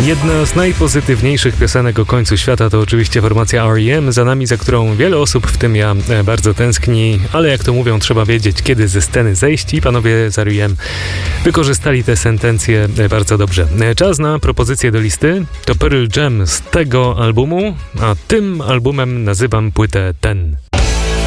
Jedna z najpozytywniejszych piosenek o końcu świata to oczywiście formacja R.E.M., za którą wiele osób, w tym ja, bardzo tęskni, ale jak to mówią, trzeba wiedzieć, kiedy ze sceny zejść i panowie z R.E.M. wykorzystali tę sentencję bardzo dobrze. Czas na propozycję do listy. To Pearl Jam z tego albumu, a tym albumem nazywam płytę Ten.